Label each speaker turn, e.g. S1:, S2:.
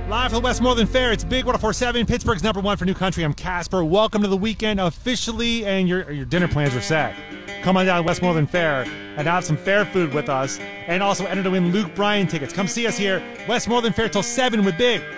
S1: Live from the Westmoreland Fair, it's Big 104.7, Pittsburgh's #1 for New Country. I'm Casper. Welcome to the weekend officially, and your dinner plans are set. Come on down to Westmoreland Fair and have some fair food with us, and also enter to win Luke Bryan tickets. Come see us here, Westmoreland Fair till 7 with Big.